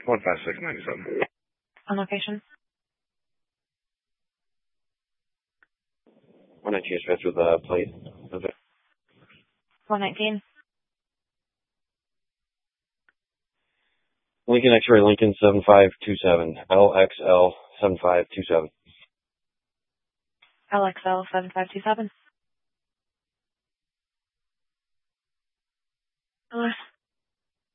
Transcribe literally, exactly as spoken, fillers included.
one five six nine seven. On location. one nineteen is with the plate. one nineteen. Lincoln X-ray Lincoln seven five two seven. L X L seven five two seven. L X L seven five two seven.